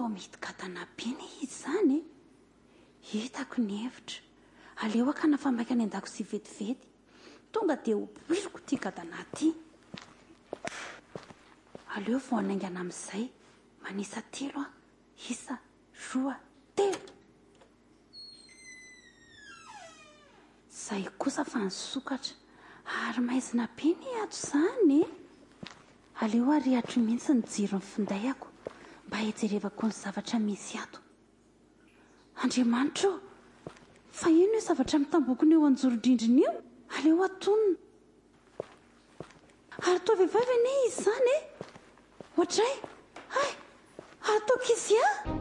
toa mihitikatana beny izy zany hitako ny hevitra aleo akana famaika ny andako sy vetivety tonga dia hopoiriko ty katana ty aleo vao anaingana amin'izay manisa 3 isa 2 3 zay kosa fa nisokatra ary maizina be ny ato zany aleo arihatro mihitsy ny jiro ny findayako mba hijerevako ny zavatra misy ato Andriamanitra fa ino io zavatra mitambokony eo anjoro-drindrina io aleo atonina ary toa vehivavy anie izy zany ohatray ay ataoko izy